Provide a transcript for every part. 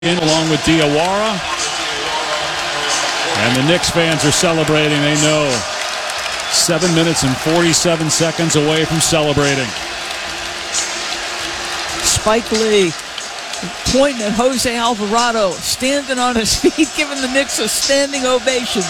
in along with Diawara. And the Knicks fans are celebrating. They know 7 minutes and 47 seconds away from celebrating. Spike Lee pointing at Jose Alvarado, standing on his feet, giving the Knicks a standing ovation.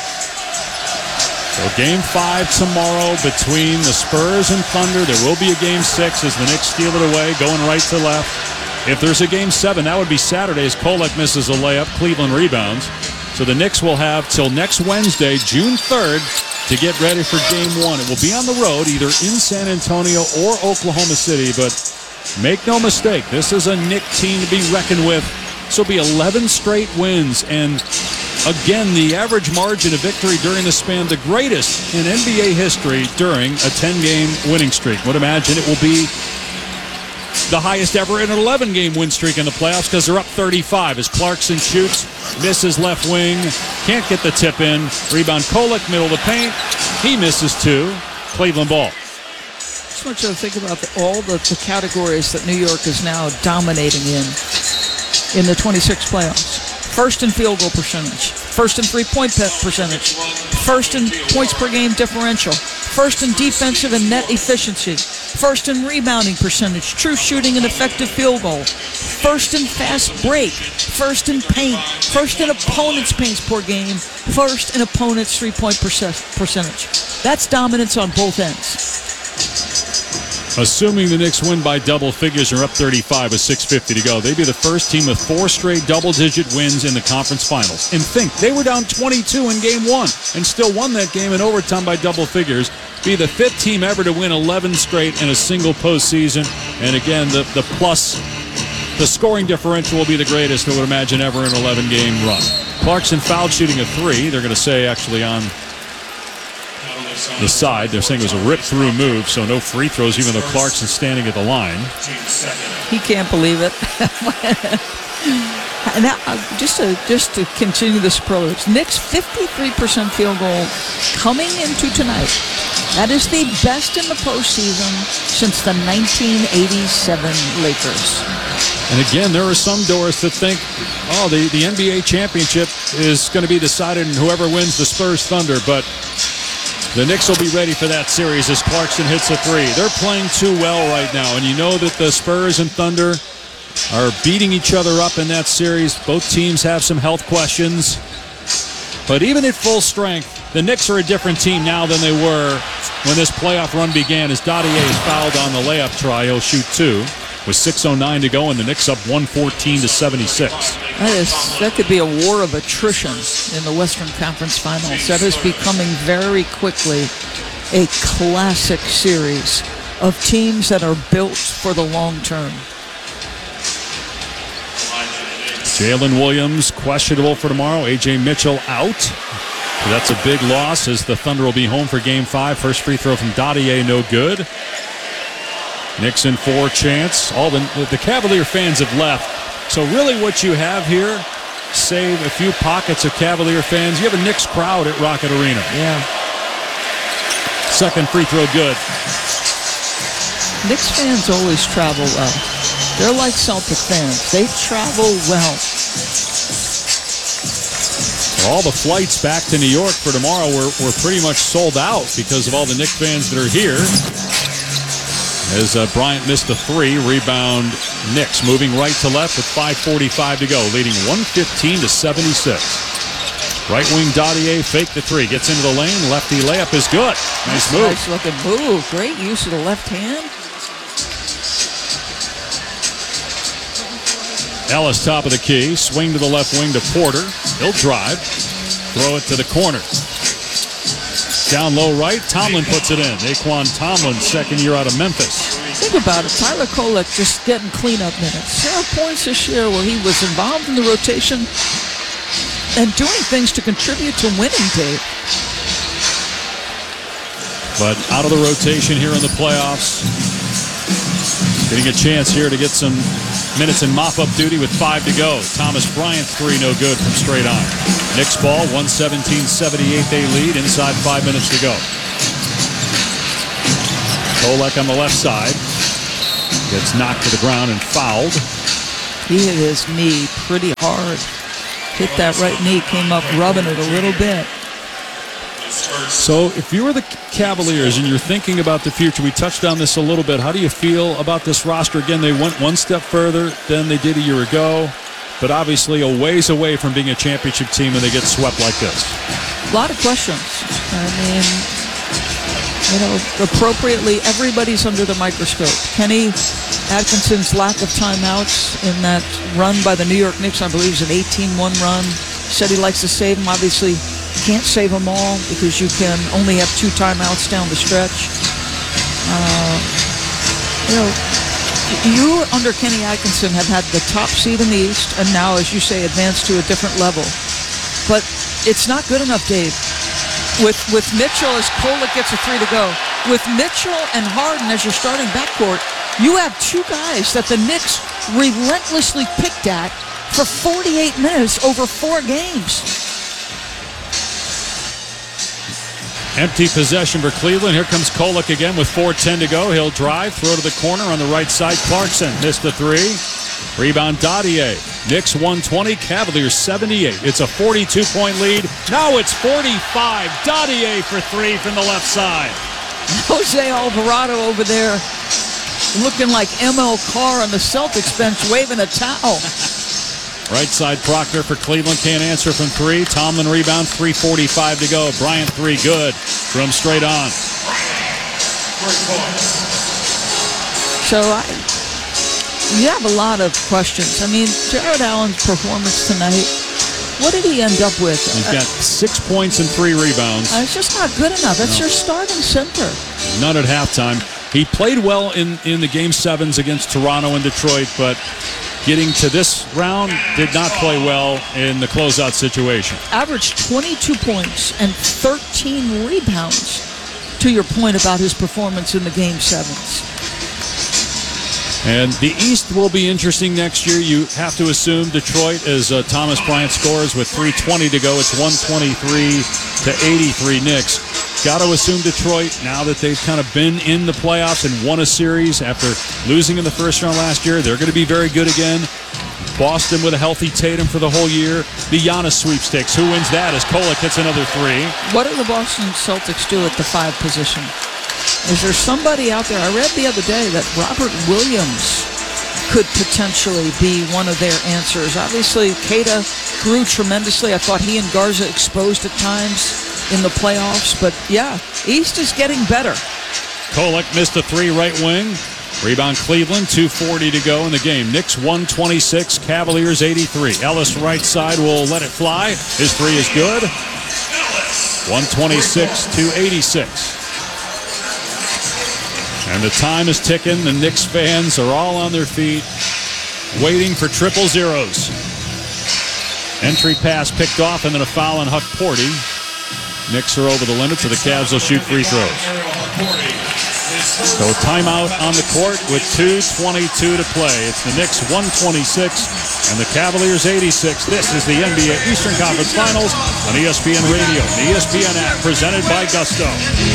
So Game 5 tomorrow between the Spurs and Thunder. There will be a Game 6 as the Knicks steal it away, going right to left. If there's a Game 7, that would be Saturday as Kolek misses a layup. Cleveland rebounds. So the Knicks will have till next Wednesday, June 3rd, to get ready for Game 1. It will be on the road, either in San Antonio or Oklahoma City. But make no mistake, this is a Knick team to be reckoned with. This will be 11 straight wins. And again, the average margin of victory during the span, the greatest in NBA history during a 10-game winning streak. Would imagine it will be the highest ever in an 11-game win streak in the playoffs because they're up 35 as Clarkson shoots, misses left wing, can't get the tip in. Rebound Kolek, middle of the paint. He misses two. Cleveland ball. Just want you to think about all the categories that New York is now dominating in the 26 playoffs. First in field goal percentage, first in three-point percentage, first in points per game differential, first in defensive and net efficiency, first in rebounding percentage, true shooting and effective field goal, first in fast break, first in paint, first in opponent's paints per game, first in opponent's three-point percentage. That's dominance on both ends. Assuming the Knicks win by double figures and are up 35 with 6:50 to go, they'd be the first team with 4 straight double-digit wins in the conference finals. And think, they were down 22 in Game 1 and still won that game in overtime by double figures. Be the 5th team ever to win 11 straight in a single postseason. And again, the scoring differential will be the greatest, I would imagine, ever in an 11-game run. Clarkson fouled shooting a 3. They're going to say, actually, on the side. They're saying it was a rip-through move, so no free throws, even though Clarkson's standing at the line. He can't believe it. Now, just to continue the superlatives, Knicks 53% field goal coming into tonight. That is the best in the postseason since the 1987 Lakers. And again, there are some doors that think, the NBA championship is going to be decided in whoever wins the Spurs-Thunder, but the Knicks will be ready for that series as Clarkson hits a 3. They're playing too well right now, and you know that the Spurs and Thunder are beating each other up in that series. Both teams have some health questions. But even at full strength, the Knicks are a different team now than they were when this playoff run began as Dottier is fouled on the layup try. He'll shoot 2 with 6:09 to go, and the Knicks up 114-76. That could be a war of attrition in the Western Conference Finals. That is becoming very quickly a classic series of teams that are built for the long term. Jalen Williams questionable for tomorrow. A.J. Mitchell out. So that's a big loss as the Thunder will be home for Game 5. First free throw from Dottier, no good. Knicks in 4 chance. All the Cavalier fans have left. So really what you have here, save a few pockets of Cavalier fans, you have a Knicks crowd at Rocket Arena. Yeah. Second free throw good. Knicks fans always travel well. They're like Celtic fans. They travel well. All the flights back to New York for tomorrow were pretty much sold out because of all the Knicks fans that are here. As Bryant missed a 3, rebound Knicks moving right to left with 5:45 to go, leading 115-76. Right wing Dottier fake the 3, gets into the lane, lefty layup is good. Nice move. Nice looking move. Great use of the left hand. Ellis top of the key, swing to the left wing to Porter. He'll drive, throw it to the corner. Down low right, Tomlin puts it in. Naquan Tomlin, second year out of Memphis. Think about it. Tyler Kolek just getting cleanup minutes. There are points this year where he was involved in the rotation and doing things to contribute to winning, Dave. But out of the rotation here in the playoffs. Getting a chance here to get some minutes in mop-up duty with 5 to go. Thomas Bryant 3, no good from straight on. Knicks ball, 117-78 they lead, inside 5 minutes to go. Kolek on the left side. Gets knocked to the ground and fouled. He hit his knee pretty hard. Hit that right knee, came up rubbing it a little bit. So if you were the Cavaliers and you're thinking about the future, we touched on this a little bit. How do you feel about this roster? Again, they went one step further than they did a year ago, but obviously a ways away from being a championship team, and they get swept like this. A lot of questions. I mean, appropriately, everybody's under the microscope. Kenny Atkinson's lack of timeouts in that run by the New York Knicks, I believe, is an 18-1 run. Said he likes to save them. Obviously, can't save them all because you can only have 2 timeouts down the stretch. You, under Kenny Atkinson, have had the top seed in the East and now, as you say, advanced to a different level. But it's not good enough, Dave. With Mitchell, as Kolek gets a 3 to go, with Mitchell and Harden as your starting backcourt, you have 2 guys that the Knicks relentlessly picked at for 48 minutes over 4 games. Empty possession for Cleveland. Here comes Kolek again with 4:10 to go. He'll drive, throw to the corner on the right side. Clarkson missed the 3. Rebound Dadier. Knicks 120, Cavaliers 78. It's a 42-point lead. Now it's 45. Dadier for 3 from the left side. Jose Alvarado over there looking like ML Carr on the Celtics bench waving a towel. Right side Proctor for Cleveland. Can't answer from 3. Tomlin rebound. 3:45 to go. Bryant 3 good. From straight on. So you have a lot of questions. I mean, Jared Allen's performance tonight, what did he end up with? He's got 6 points and 3 rebounds. It's just not good enough. That's your starting center. None at halftime. He played well in the Game 7s against Toronto and Detroit, but getting to this round did not play well in the closeout situation. Averaged 22 points and 13 rebounds, to your point about his performance in the Game 7s. And the East will be interesting next year. You have to assume Detroit, as Thomas Bryant scores with 3:20 to go. It's 123-83 Knicks. Got to assume Detroit, now that they've kind of been in the playoffs and won a series after losing in the first round last year, they're going to be very good again. Boston with a healthy Tatum for the whole year. The Giannis sweepstakes. Who wins that as Kolek hits another 3? What do the Boston Celtics do at the 5 position? Is there somebody out there? I read the other day that Robert Williams could potentially be one of their answers. Obviously, Keita grew tremendously. I thought he and Garza exposed at times in the playoffs. But, yeah, East is getting better. Kolek missed a 3 right wing. Rebound Cleveland, 2:40 to go in the game. Knicks 126, Cavaliers 83. Ellis right side will let it fly. His 3 is good. 126-86. And the time is ticking. The Knicks fans are all on their feet, waiting for 000s. Entry pass picked off, and then a foul on Huck Porty. Knicks are over the limit, so the Cavs will shoot free throws. So timeout on the court with 2:22 to play. It's the Knicks 126 and the Cavaliers 86. This is the NBA Eastern Conference Finals on ESPN Radio, the ESPN app, presented by Gusto.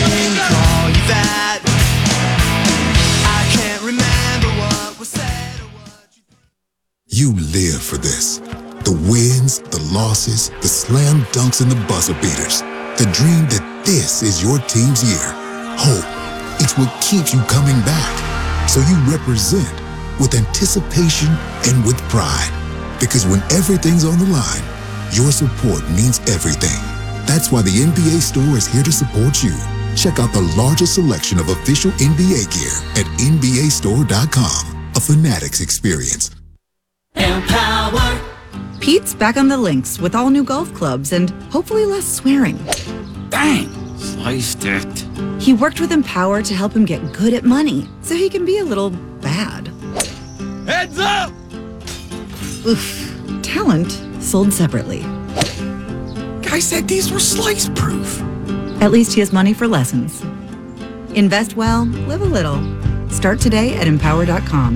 You live for this. The wins, the losses, the slam dunks, and the buzzer beaters. The dream that this is your team's year. Hope. It's what keeps you coming back. So you represent with anticipation and with pride. Because when everything's on the line, your support means everything. That's why the NBA Store is here to support you. Check out the largest selection of official NBA gear at NBAstore.com. A Fanatics experience. Empower. Pete's back on the links with all new golf clubs and hopefully less swearing. Bang! Sliced it. He worked with Empower to help him get good at money so he can be a little bad. Heads up! Oof. Talent sold separately. Guy said these were slice-proof. At least he has money for lessons. Invest well, live a little. Start today at Empower.com.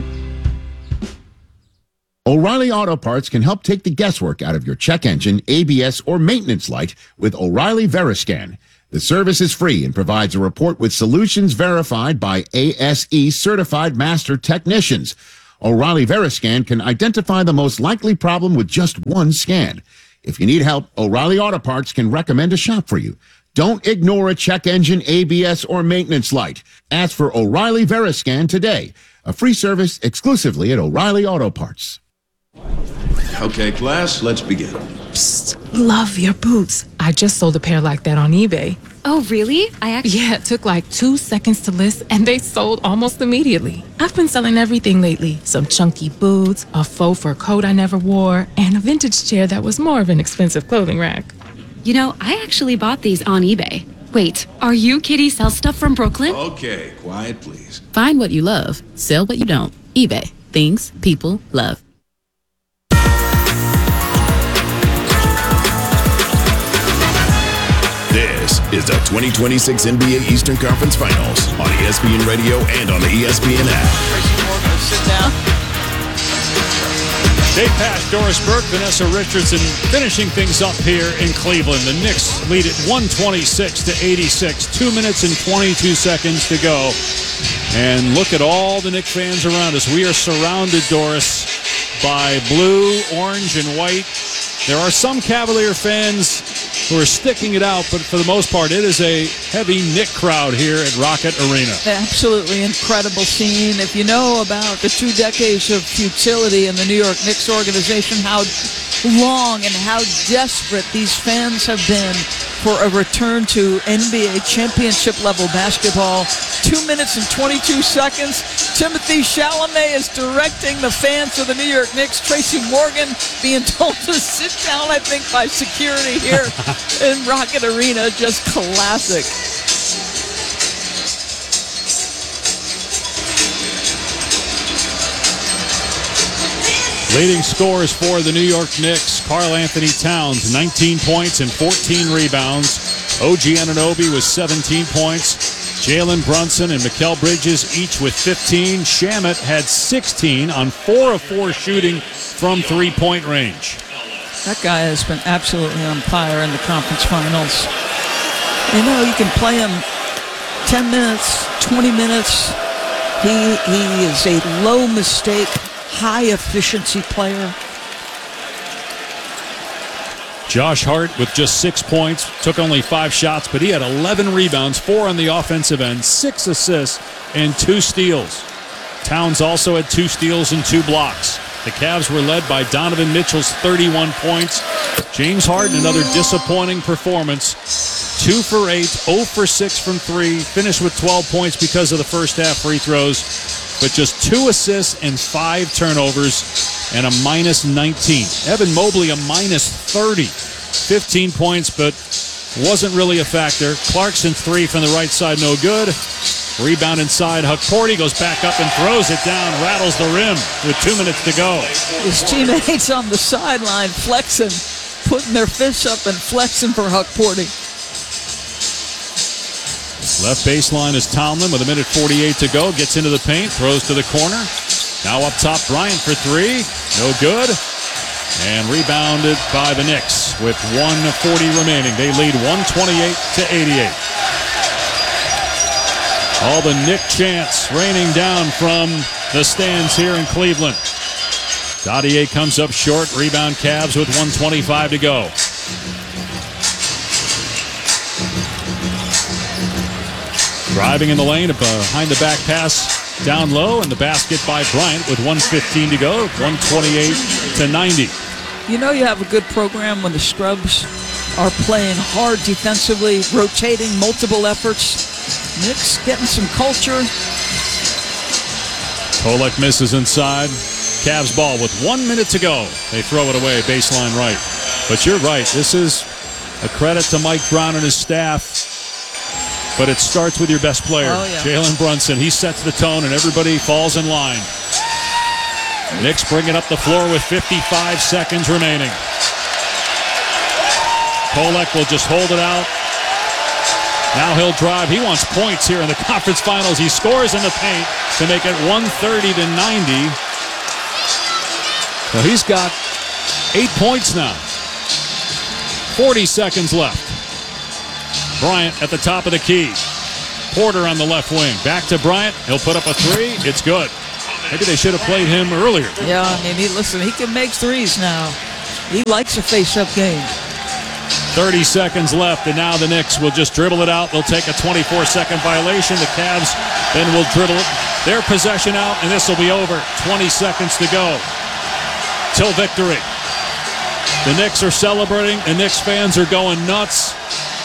O'Reilly Auto Parts can help take the guesswork out of your check engine, ABS, or maintenance light with O'Reilly Veriscan. The service is free and provides a report with solutions verified by ASE certified master technicians. O'Reilly Veriscan can identify the most likely problem with just one scan. If you need help, O'Reilly Auto Parts can recommend a shop for you. Don't ignore a check engine, ABS, or maintenance light. Ask for O'Reilly Veriscan today. A free service exclusively at O'Reilly Auto Parts. Okay, class, let's begin. Psst, love your boots. I just sold a pair like that on eBay. Oh, really? Yeah, it took like 2 seconds to list, and they sold almost immediately. I've been selling everything lately. Some chunky boots, a faux fur coat I never wore, and a vintage chair that was more of an expensive clothing rack. You know, I actually bought these on eBay. Wait, are you Kitty Sell Stuff from Brooklyn? Okay, quiet, please. Find what you love, sell what you don't. eBay. Things people love. This is the 2026 NBA Eastern Conference Finals on ESPN Radio and on the ESPN app. Tracy Morgan, sit down. Dave Pasch, Doris Burke, Vanessa Richardson finishing things up here in Cleveland. The Knicks lead it 126-86. 2 minutes and 22 seconds to go. And look at all the Knicks fans around us. We are surrounded, Doris, by blue, orange, and white. There are some Cavalier fans who are sticking it out, but for the most part, it is a heavy Knick crowd here at Rocket Arena. Absolutely incredible scene. If you know about the 2 decades of futility in the New York Knicks organization, how long and how desperate these fans have been for a return to NBA championship level basketball. 2 minutes and 22 seconds. Timothy Chalamet is directing the fans of the New York Knicks. Tracy Morgan being told to sit down, I think, by security here in Rocket Arena. Just classic. Leading scorers for the New York Knicks, Karl Anthony Towns, 19 points and 14 rebounds. OG Anunoby with 17 points. Jalen Brunson and Mikal Bridges each with 15. Shamet had 16 on 4 of 4 shooting from three-point range. That guy has been absolutely on fire in the conference finals. You know, you can play him 10 minutes, 20 minutes. He is a low-mistake, high-efficiency player. Josh Hart with just 6 points, took only 5 shots, but he had 11 rebounds, 4 on the offensive end, 6 assists, and 2 steals. Towns also had 2 steals and 2 blocks. The Cavs were led by Donovan Mitchell's 31 points. James Harden, another disappointing performance. 2 for 8, 0 for 6 from 3, finished with 12 points because of the first half free throws, but just 2 assists and 5 turnovers and a minus 19. Evan Mobley, a minus 30. 15 points, but wasn't really a factor. Clarkson, 3 from the right side, no good. Rebound inside. Hukporti goes back up and throws it down, rattles the rim with 2 minutes to go. His teammates on the sideline flexing, putting their fists up and flexing for Hukporti. Left baseline is Tomlin with 1:48 to go. Gets into the paint, throws to the corner. Now up top, Bryant for 3. No good. And rebounded by the Knicks with 1:40 remaining. They lead 128-88. All the Knick chants raining down from the stands here in Cleveland. Dadier comes up short. Rebound Cavs with 1:25 to go. Driving in the lane, behind the back pass down low, and the basket by Bryant with 1:15 to go, 128-90. You know you have a good program when the scrubs are playing hard defensively, rotating multiple efforts. Knicks getting some culture. Kolek misses inside. Cavs ball with 1 minute to go. They throw it away, baseline right. But you're right, this is a credit to Mike Brown and his staff. But it starts with your best player, Jalen Brunson. He sets the tone, and everybody falls in line. Knicks bring it up the floor with 55 seconds remaining. Kolek will just hold it out. Now he'll drive. He wants points here in the conference finals. He scores in the paint to make it 130-90. Well, he's got 8 points now. 40 seconds left. Bryant at the top of the key. Porter on the left wing. Back to Bryant. He'll put up a 3. It's good. Maybe they should have played him earlier. Yeah, I mean, he can make threes now. He likes a face-up game. 30 seconds left, and now the Knicks will just dribble it out. They'll take a 24-second violation. The Cavs then will dribble their possession out, and this will be over. 20 seconds to go till victory. The Knicks are celebrating. The Knicks fans are going nuts.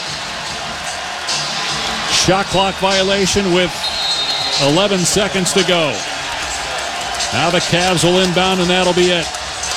Shot clock violation with 11 seconds to go. Now the Cavs will inbound, and that'll be it.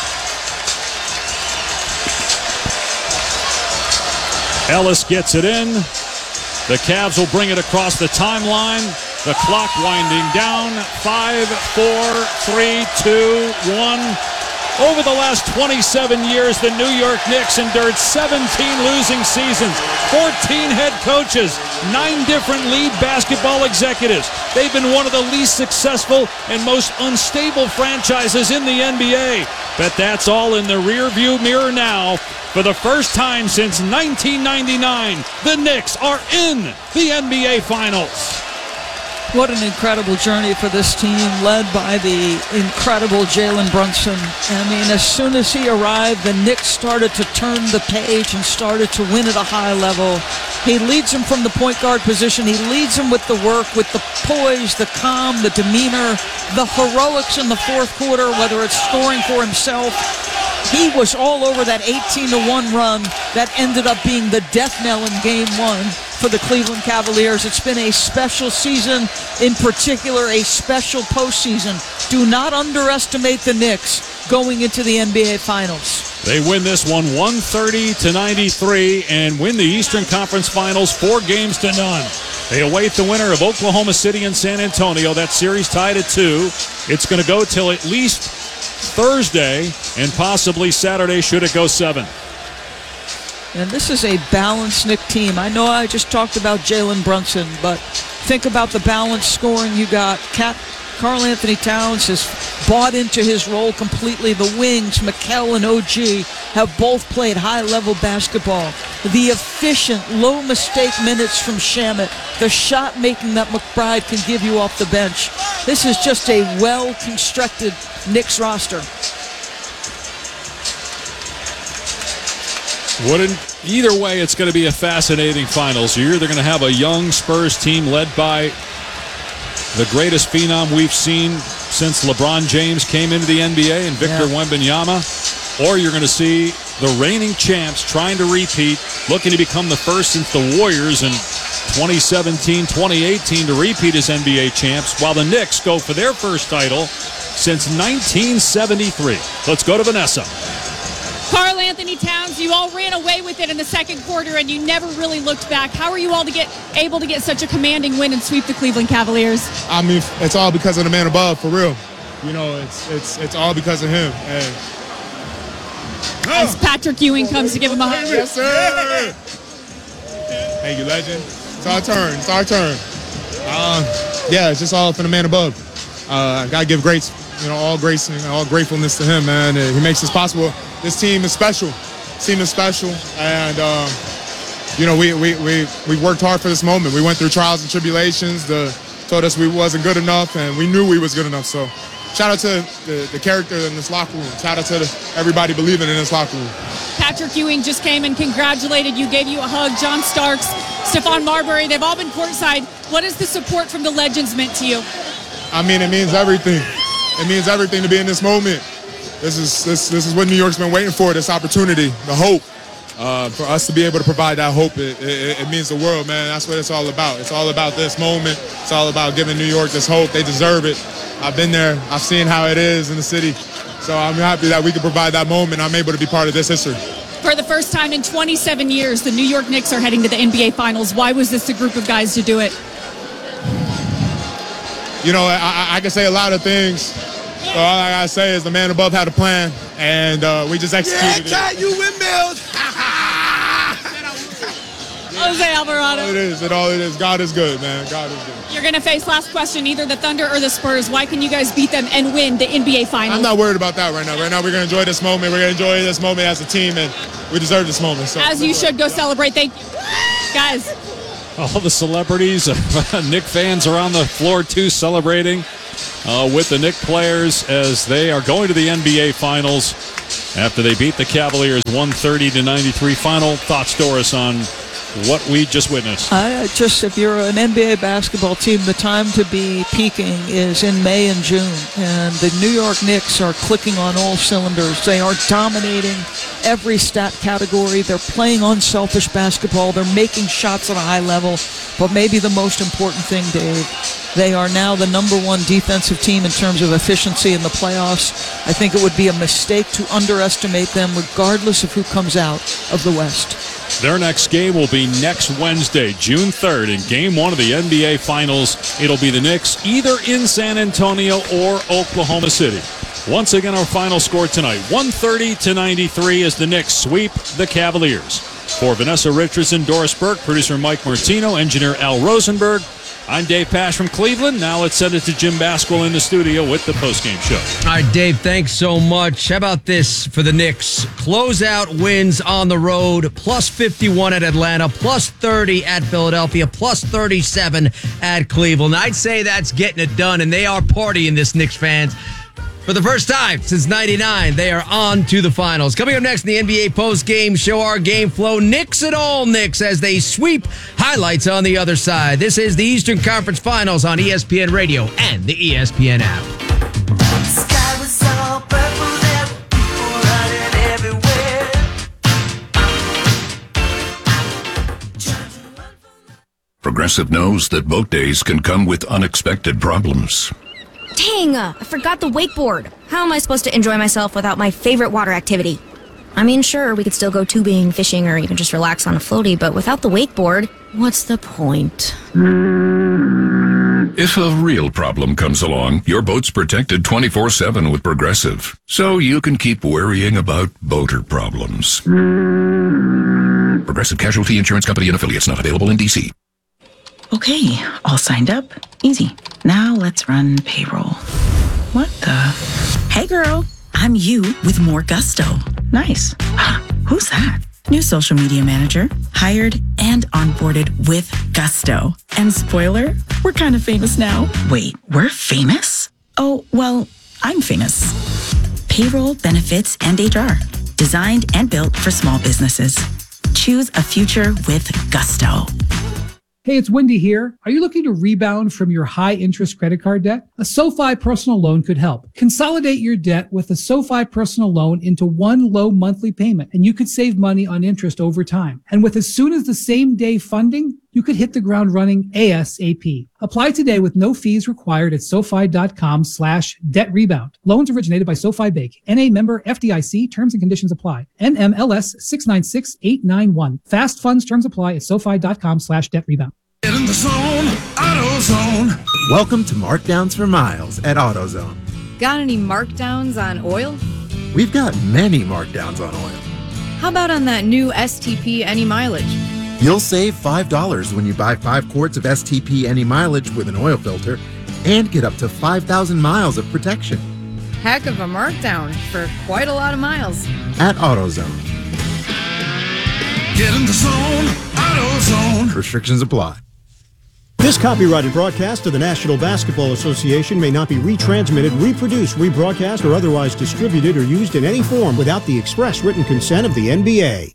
Ellis gets it in. The Cavs will bring it across the timeline. The clock winding down. 5, 4, 3, 2, 1. Over the last 27 years, the New York Knicks endured 17 losing seasons, 14 head coaches, 9 different lead basketball executives. They've been one of the least successful and most unstable franchises in the NBA. But that's all in the rearview mirror now. For the first time since 1999, the Knicks are in the NBA Finals. What an incredible journey for this team, led by the incredible Jalen Brunson. I mean, as soon as he arrived, the Knicks started to turn the page and started to win at a high level. He leads them from the point guard position. He leads them with the work, with the poise, the calm, the demeanor, the heroics in the fourth quarter, whether it's scoring for himself. He was all over that 18-1 run that ended up being the death knell in Game 1 for the Cleveland Cavaliers. It's been a special season, in particular a special postseason. Do not underestimate the Knicks going into the NBA Finals. They win this one 130-93 and win the Eastern Conference Finals 4-0. They await the winner of Oklahoma City and San Antonio. That series tied at 2. It's going to go till at least Thursday and possibly Saturday should it go 7. And this is a balanced Knick team. I know I just talked about Jalen Brunson, but think about the balanced scoring you got. Karl Anthony Towns has bought into his role completely. The wings, Mikal and OG, have both played high-level basketball. The efficient, low-mistake minutes from Shamet, the shot-making that McBride can give you off the bench. This is just a well-constructed Knicks roster. Either way, it's going to be a fascinating finals. You're either going to have a young Spurs team led by the greatest phenom we've seen since LeBron James came into the NBA and Victor Wembanyama, or you're going to see the reigning champs trying to repeat, looking to become the first since the Warriors in 2017-2018 to repeat as NBA champs, while the Knicks go for their first title since 1973. Let's go to Vanessa. Karl Anthony Towns, you all ran away with it in the second quarter and you never really looked back. How are you all able to get such a commanding win and sweep the Cleveland Cavaliers? I mean, it's all because of the man above, for real. You know, it's all because of him. And as Patrick Ewing comes to give him a hug. Yes, sir. Thank you, legend. It's our turn. It's our turn. It's just all from the man above. Gotta give all grace and all gratefulness to him, man. He makes this possible. This team is special. This team is special, and we worked hard for this moment. We went through trials and tribulations. Told us we wasn't good enough, and we knew we was good enough. So, shout out to the character in this locker room. Shout out to everybody believing in this locker room. Patrick Ewing just came and congratulated you, gave you a hug. John Starks, Stephon Marbury, they've all been courtside. What has the support from the legends meant to you? I mean, it means everything. It means everything to be in this moment. This is what New York's been waiting for, this opportunity, the hope. For us to be able to provide that hope, it means the world, man. That's what it's all about. It's all about this moment. It's all about giving New York this hope. They deserve it. I've been there. I've seen how it is in the city. So I'm happy that we can provide that moment. I'm able to be part of this history. For the first time in 27 years, the New York Knicks are heading to the NBA Finals. Why was this a group of guys to do it? You know, I can say a lot of things. So all I gotta say is the man above had a plan, and we just executed it. You windmills. Jose Alvarado. It is. All it is. God is good, man. God is good. You're going to face, last question, either the Thunder or the Spurs. Why can you guys beat them and win the NBA Finals? I'm not worried about that right now. Right now, we're going to enjoy this moment. We're going to enjoy this moment as a team, and we deserve this moment. So. As you should. Go celebrate. Thank you. Guys. All the celebrities, Knick fans are on the floor, too, celebrating. with the Knicks players as they are going to the NBA Finals after they beat the Cavaliers 130-93. Final thoughts, Doris, on what we just witnessed. If you're an NBA basketball team, the time to be peaking is in May and June. And the New York Knicks are clicking on all cylinders. They are dominating every stat category. They're playing unselfish basketball. They're making shots at a high level. But maybe the most important thing, Dave, they are now the number one defensive team in terms of efficiency in the playoffs. I think it would be a mistake to underestimate them regardless of who comes out of the West. Their next game will be next Wednesday, June 3rd, in Game 1 of the NBA Finals. It'll be the Knicks either in San Antonio or Oklahoma City. Once again, our final score tonight, 130-93 as the Knicks sweep the Cavaliers. For Vanessa Richardson, Doris Burke, producer Mike Martino, engineer Al Rosenberg, I'm Dave Pasch from Cleveland. Now let's send it to Jim Basquill in the studio with the postgame show. All right, Dave, thanks so much. How about this for the Knicks? Closeout wins on the road, plus 51 at Atlanta, plus 30 at Philadelphia, plus 37 at Cleveland. I'd say that's getting it done, and they are partying, this Knicks fans. For the first time since 99, they are on to the finals. Coming up next in the NBA post-game show, our game flow, Knicks and all Knicks as they sweep. Highlights on the other side. This is the Eastern Conference Finals on ESPN Radio and the ESPN app. Sky was all purple, there were people running everywhere. Progressive knows that boat days can come with unexpected problems. Dang, I forgot the wakeboard. How am I supposed to enjoy myself without my favorite water activity? I mean, sure, we could still go tubing, fishing, or even just relax on a floaty, but without the wakeboard, what's the point? If a real problem comes along, your boat's protected 24/7 with Progressive, so you can keep worrying about boater problems. Progressive Casualty Insurance Company and Affiliates, not available in D.C. Okay, all signed up. Easy. Now let's run payroll. What the? Hey girl, I'm you with more gusto. Nice. Who's that? New social media manager. Hired and onboarded with gusto. And spoiler, we're kind of famous now. Wait, we're famous? Oh, well, I'm famous. Payroll, benefits, and HR. Designed and built for small businesses. Choose a future with gusto. Hey, it's Wendy here. Are you looking to rebound from your high-interest credit card debt? A SoFi personal loan could help. Consolidate your debt with a SoFi personal loan into one low monthly payment, and you could save money on interest over time. And with as soon as the same day funding, you could hit the ground running ASAP. Apply today with no fees required at SoFi.com/debt-rebound. Loans originated by SoFi Bank. NA member FDIC. Terms and conditions apply. NMLS 696891. Fast funds terms apply at SoFi.com/debt-rebound. Get in the zone, AutoZone. Welcome to Markdowns for Miles at AutoZone. Got any markdowns on oil? We've got many markdowns on oil. How about on that new STP Any Mileage? You'll save $5 when you buy 5 quarts of STP Any Mileage with an oil filter and get up to 5,000 miles of protection. Heck of a markdown for quite a lot of miles. At AutoZone. Get in the zone, AutoZone. Restrictions apply. This copyrighted broadcast of the National Basketball Association may not be retransmitted, reproduced, rebroadcast, or otherwise distributed or used in any form without the express written consent of the NBA.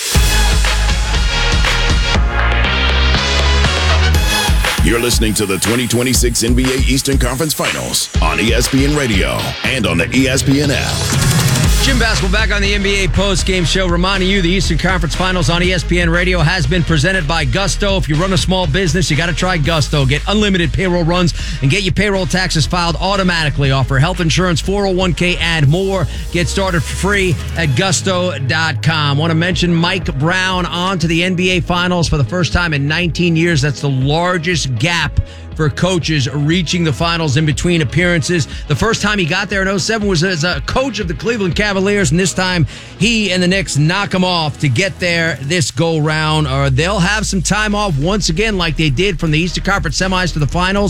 You're listening to the 2026 NBA Eastern Conference Finals on ESPN Radio and on the ESPN app. Jim Basquill back on the NBA post-game show, reminding you the Eastern Conference Finals on ESPN Radio has been presented by Gusto. If you run a small business, you got to try Gusto. Get unlimited payroll runs and get your payroll taxes filed automatically. Offer health insurance, 401k, and more. Get started for free at gusto.com. Want to mention Mike Brown on to the NBA Finals for the first time in 19 years. That's the largest gap for coaches reaching the finals in between appearances. The first time he got there in 2007 was as a coach of the Cleveland Cavaliers, and this time he and the Knicks knock him off to get there this go-round. Or they'll have some time off once again like they did from the Eastern Conference semis to the finals.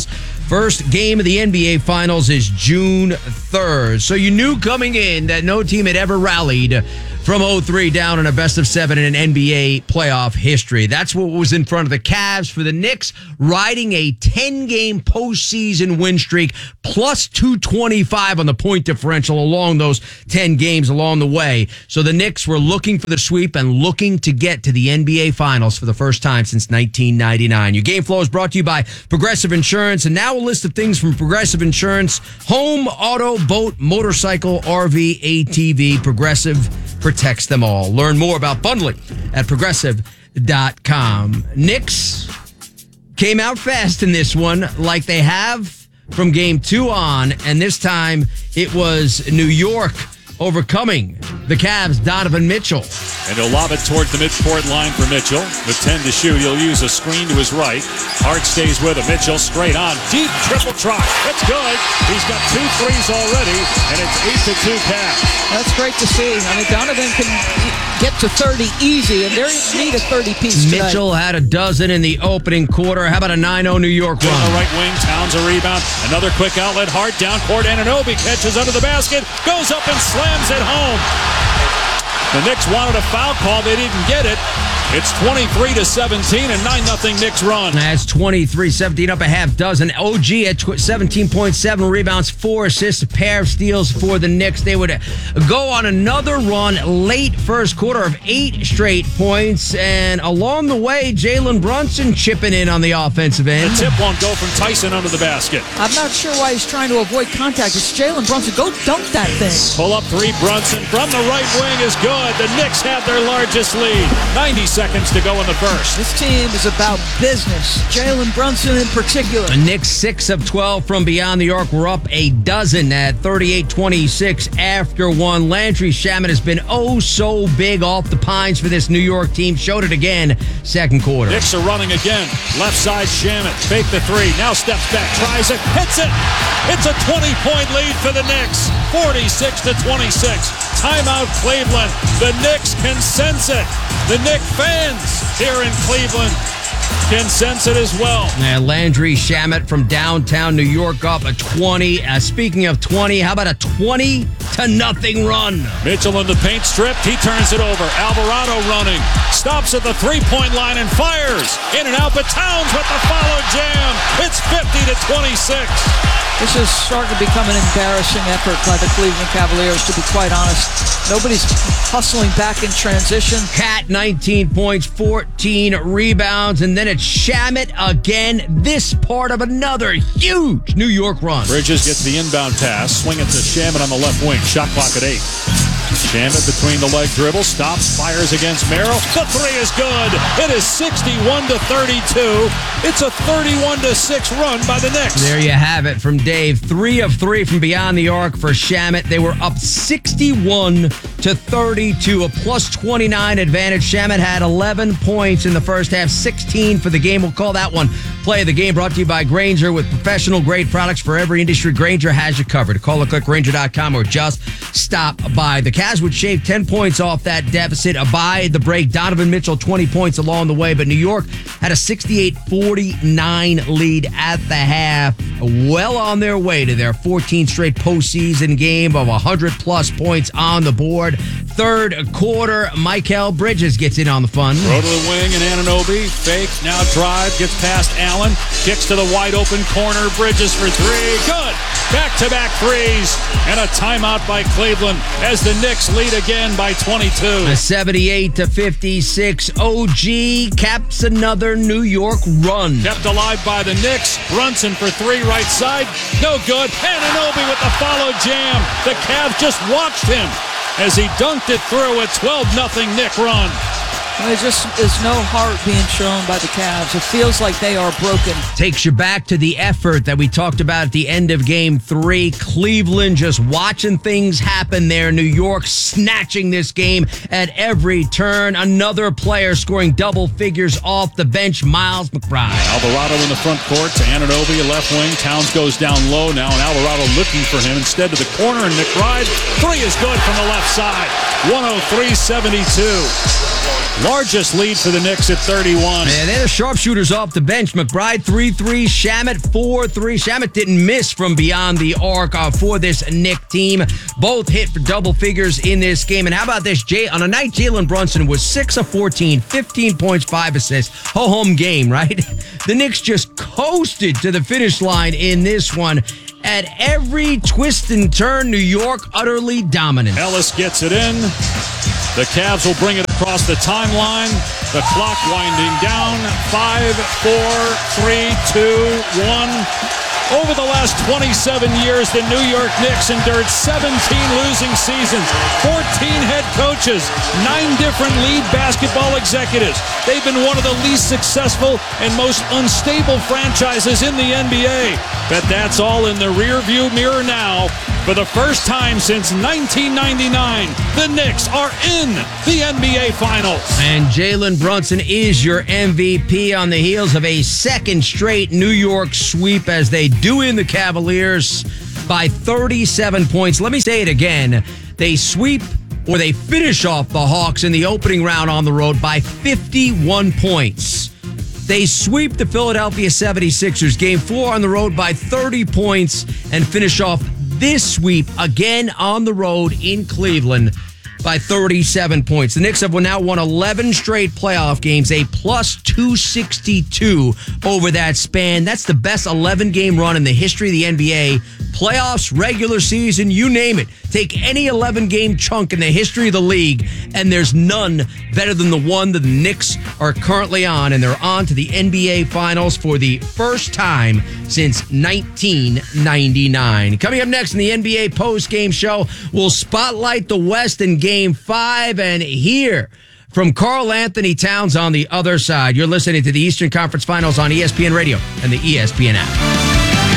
First game of the NBA Finals is June 3rd. So you knew coming in that no team had ever rallied from 0-3 down in a best-of-7 in an NBA playoff history. That's what was in front of the Cavs. For the Knicks, riding a 10-game postseason win streak, plus 225 on the point differential along those 10 games along the way. So the Knicks were looking for the sweep and looking to get to the NBA Finals for the first time since 1999. Your game flow is brought to you by Progressive Insurance. And now a list of things from Progressive Insurance: home, auto, boat, motorcycle, RV, ATV. Progressive protects them all. Learn more about bundling at progressive.com. Knicks came out fast in this one, like they have from game 2 on, and this time it was New York overcoming the Cavs' Donovan Mitchell. And he'll lob it toward the midcourt line for Mitchell. With 10 to shoot, he'll use a screen to his right. Hart stays with him. Mitchell straight on. Deep triple try. It's good. He's got 2 threes already, and it's 8-2 Cavs. That's great to see. I mean, Donovan can get to 30 easy, and they need a 30-piece tonight. Mitchell had a dozen in the opening quarter. How about a 9-0 New York run? On the right wing, Towns a rebound. Another quick outlet. Hart down court. Anunoby catches under the basket. Goes up and slams it home. The Knicks wanted a foul call. They didn't get it. It's 23-17 and 9-0 Knicks run. That's 23-17, up a half dozen. OG at 17.7 rebounds, 4 assists, a pair of steals for the Knicks. They would go on another run late first quarter of 8 straight points. And along the way, Jalen Brunson chipping in on the offensive end. The tip won't go from Tyson under the basket. I'm not sure why he's trying to avoid contact. It's Jalen Brunson. Go dunk that thing. Pull up 3, Brunson from the right wing is good. The Knicks have their largest lead. 90 seconds to go in the first. This team is about business. Jalen Brunson in particular. The Knicks 6 of 12 from beyond the arc. Were up a dozen at 38-26 after one. Landry Shamet has been oh so big off the pines for this New York team. Showed it again second quarter. Knicks are running again. Left side Shamet. Fake the 3. Now steps back. Tries it. Hits it. It's a 20-point lead for the Knicks. 46-26. Timeout Cleveland. The Knicks can sense it. The Knicks fans here in Cleveland can sense it as well. And Landry Shamet from downtown New York up a 20. Speaking of 20, how about a 20-0 run? Mitchell in the paint stripped. He turns it over. Alvarado running. Stops at the 3-point line and fires. In and out, but Towns with the follow jam. It's 50-26. This is starting to become an embarrassing effort by the Cleveland Cavaliers, to be quite honest. Nobody's hustling back in transition. Cat, 19 points, 14 rebounds, and then it's Shamet again. This part of another huge New York run. Bridges gets the inbound pass. Swing it to Shamet on the left wing. Shot clock at 8. Shamet between the leg dribble. Stops, fires against Merrill. The 3 is good. It is 61-32. It's a 31-6 run by the Knicks. There you have it from Dave. 3 of 3 from beyond the arc for Shamet. They were up 61-32, a plus 29 advantage. Shamet had 11 points in the first half, 16 for the game. We'll call that one play of the game, brought to you by Grainger. With professional grade products for every industry, Grainger has you covered. Call or click Grainger.com or just stop by. The Cavs would shave 10 points off that deficit by the break. Donovan Mitchell, 20 points along the way, but New York had a 68-49 lead at the half. Well on their way to their 14th straight postseason game of 100-plus points on the board. Third quarter, Mikal Bridges gets in on the fun. Throw to the wing and Anunoby. Fake, now drive, gets past Allen. Kicks to the wide open corner. Bridges for 3. Good. Back-to-back threes. And a timeout by Cleveland as the Knicks lead again by 22. A 78-56. OG caps another New York run. Kept alive by the Knicks. Brunson for 3 right side. No good. Anunoby with the follow jam. The Cavs just watched him as he dunked it through a 12-0 Knick run. There just is no heart being shown by the Cavs. It feels like they are broken. Takes you back to the effort that we talked about at the end of Game 3. Cleveland just watching things happen there. New York snatching this game at every turn. Another player scoring double figures off the bench, Miles McBride. Alvarado in the front court to Anunoby, left wing. Towns goes down low now, and Alvarado looking for him instead to the corner, and McBride. 3 is good from the left side. 103-72. Largest lead for the Knicks at 31. And they're the sharpshooters off the bench. McBride 3-3, Shamet 4-3. Shamet didn't miss from beyond the arc for this Knick team. Both hit for double figures in this game. And how about this? On a night, Jalen Brunson was 6 of 14, 15 points, 5 assists. Ho-hum game, right? The Knicks just coasted to the finish line in this one. At every twist and turn, New York utterly dominant. Ellis gets it in. The Cavs will bring it across the timeline. The clock winding down. 5, 4, 3, 2, 1. Over the last 27 years, the New York Knicks endured 17 losing seasons, 14 head coaches, 9 different lead basketball executives. They've been one of the least successful and most unstable franchises in the NBA. But that's all in the rearview mirror now. For the first time since 1999, the Knicks are in the NBA Finals. And Jalen Brunson is your MVP on the heels of a second straight New York sweep as they do in the Cavaliers by 37 points. Let me say it again. They sweep or they finish off the Hawks in the opening round on the road by 51 points. They sweep the Philadelphia 76ers game 4 on the road by 30 points and finish off this sweep again on the road in Cleveland by 37 points. The Knicks have now won 11 straight playoff games, a plus 262 over that span. That's the best 11-game run in the history of the NBA. Playoffs, regular season, you name it. Take any 11-game chunk in the history of the league, and there's none better than the one that the Knicks are currently on, and they're on to the NBA Finals for the first time since 1999. Coming up next in the NBA post-game show, we'll spotlight the West in Game 5 and hear from Karl Anthony Towns on the other side. You're listening to the Eastern Conference Finals on ESPN Radio and the ESPN app.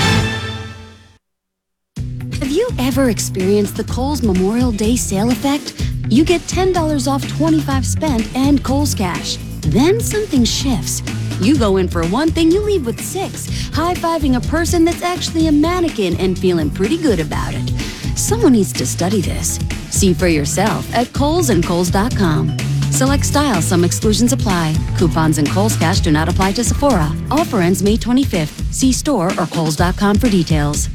Have you ever experienced the Kohl's Memorial Day sale effect? You get $10 off 25 spent and Kohl's Cash. Then something shifts. You go in for one thing, you leave with 6, high-fiving a person that's actually a mannequin and feeling pretty good about it. Someone needs to study this. See for yourself at Kohl's and Kohl's.com. Select styles, some exclusions apply. Coupons and Kohl's Cash do not apply to Sephora. Offer ends May 25th. See store or Kohl's.com for details.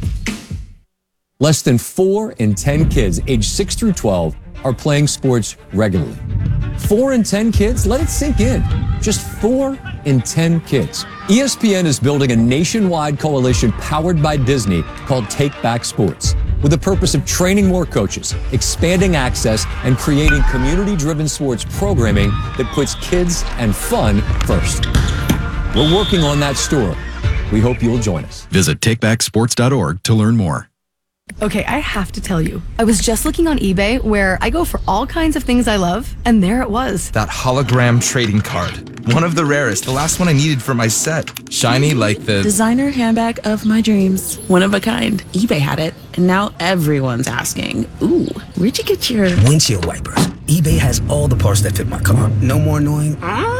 Less than 4 in 10 kids aged 6 through 12 are playing sports regularly. 4 in 10 kids? Let it sink in. Just 4 in 10 kids. ESPN is building a nationwide coalition powered by Disney called Take Back Sports, with the purpose of training more coaches, expanding access, and creating community-driven sports programming that puts kids and fun first. We're working on that story. We hope you'll join us. Visit takebacksports.org to learn more. Okay, I have to tell you, I was just looking on eBay where I go for all kinds of things I love, and there it was. That hologram trading card. One of the rarest. The last one I needed for my set. Shiny like the designer handbag of my dreams. One of a kind. eBay had it, and now everyone's asking, ooh, where'd you get your windshield wipers? eBay has all the parts that fit my car. No more annoying.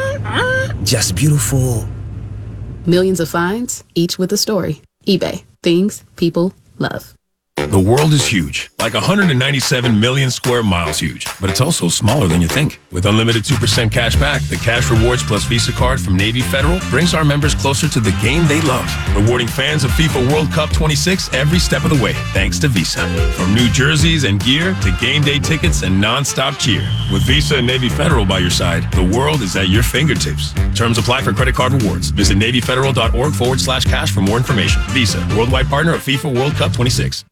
Just beautiful. Millions of finds, each with a story. eBay. Things people love. The world is huge, like 197 million square miles huge, but it's also smaller than you think. With unlimited 2% cash back, the Cash Rewards Plus Visa card from Navy Federal brings our members closer to the game they love, rewarding fans of FIFA World Cup 26 every step of the way, thanks to Visa. From new jerseys and gear to game day tickets and non-stop cheer. With Visa and Navy Federal by your side, the world is at your fingertips. Terms apply for credit card rewards. Visit NavyFederal.org/cash for more information. Visa, worldwide partner of FIFA World Cup 26.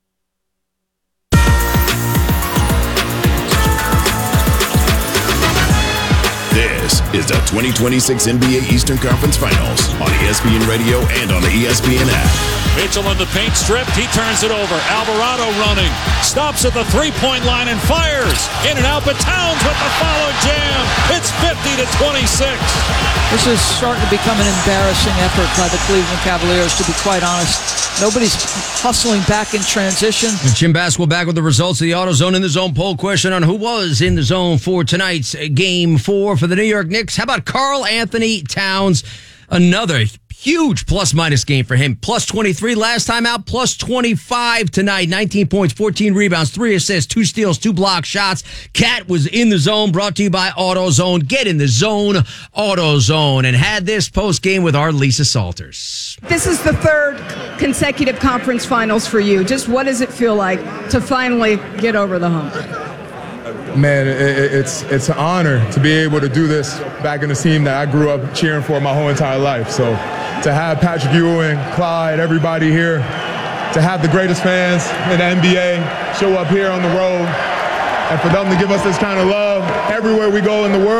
This is the 2026 NBA Eastern Conference Finals on ESPN Radio and on the ESPN app. Mitchell in the paint stripped. He turns it over. Alvarado running. Stops at the three-point line and fires. In and out, but Towns with the follow jam. It's 50-26. This is starting to become an embarrassing effort by the Cleveland Cavaliers, to be quite honest. Nobody's hustling back in transition. Jim Basketball back with the results of the AutoZone in the Zone poll question on who was in the zone for tonight's Game 4 for the New York Knicks. How about Karl Anthony Towns? Another Huge plus-minus game for him. Plus 23 last time out, plus 25 tonight. 19 points, 14 rebounds, 3 assists, 2 steals, 2 block shots. Cat was in the zone, brought to you by AutoZone. Get in the zone, AutoZone. And had this post-game with our Lisa Salters. This is the third consecutive conference finals for you. Just what does it feel like to finally get over the hump? Man, it's an honor to be able to do this back in the team that I grew up cheering for my whole entire life. So to have Patrick Ewing, Clyde, everybody here, to have the greatest fans in the NBA show up here on the road, and for them to give us this kind of love everywhere we go in the world.